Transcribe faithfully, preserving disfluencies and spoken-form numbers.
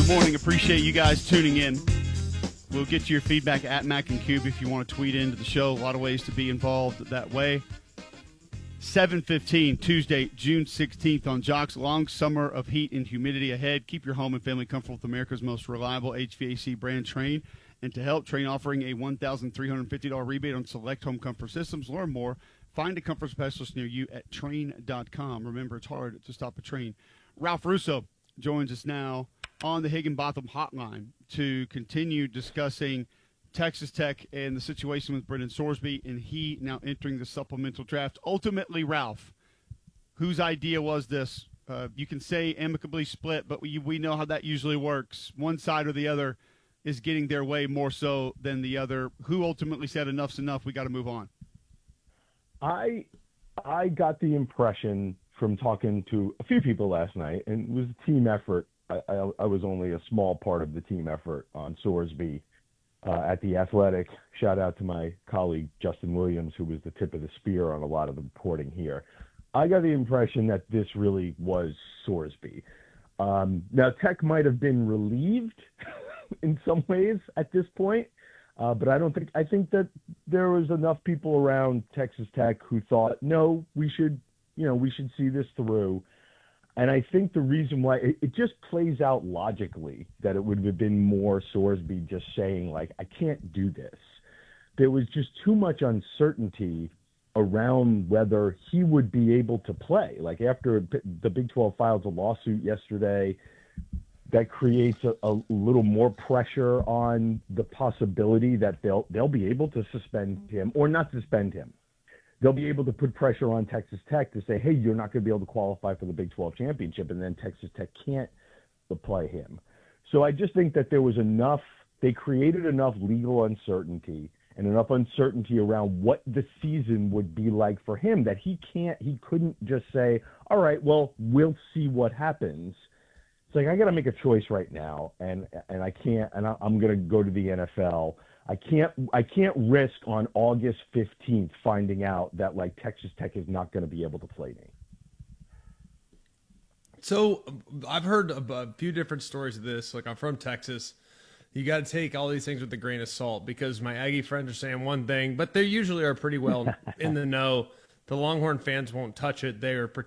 Good morning. Appreciate you guys tuning in. We'll get your feedback at Mac and Cube if you want to tweet into the show. A lot of ways to be involved that way. seven fifteen, Tuesday, June sixteenth on Jocks. Long summer of heat and humidity ahead. Keep your home and family comfortable with America's most reliable H V A C brand, Trane. And to help, Trane offering a one thousand three hundred fifty dollars rebate on select home comfort systems. Learn more. Find a comfort specialist near you at Trane dot com. Remember, it's hard to stop a train. Ralph Russo joins us now on the Higginbotham hotline to continue discussing Texas Tech and the situation with Brendan Sorsby, and he now entering the supplemental draft. Ultimately, Ralph, whose idea was this? Uh, you can say amicably split, but we, we know how that usually works. One side or the other is getting their way more so than the other. Who ultimately said enough's enough, we got to move on? I I got the impression from talking to a few people last night, and it was a team effort. I, I, I was only a small part of the team effort on Sorsby uh, at The Athletic. Shout out to my colleague Justin Williams, who was the tip of the spear on a lot of the reporting here. I got the impression that this really was Sorsby. Um, now, Tech might have been relieved in some ways at this point, uh, but I don't think I think that there was enough people around Texas Tech who thought, no, we should, you know, we should see this through. And I think the reason why it, it just plays out logically that it would have been more Sorsby just saying, like, I can't do this. There was just too much uncertainty around whether he would be able to play. Like, after the Big twelve filed a lawsuit yesterday, that creates a, a little more pressure on the possibility that they'll they'll be able to suspend him or not suspend him. They'll be able to put pressure on Texas Tech to say, hey, you're not going to be able to qualify for the Big twelve championship, and then Texas Tech can't play him. So I just think that there was enough, they created enough legal uncertainty and enough uncertainty around what the season would be like for him that he can't, he couldn't just say, all right, well, we'll see what happens. It's like, I got to make a choice right now, and and I can't, and I, I'm going to go to the N F L. I can't I can't risk on August fifteenth finding out that, like, Texas Tech is not going to be able to play me. So I've heard a, a few different stories of this. Like, I'm from Texas. You got to take all these things with a grain of salt because my Aggie friends are saying one thing, but they usually are pretty well in the know. The Longhorn fans won't touch it. They are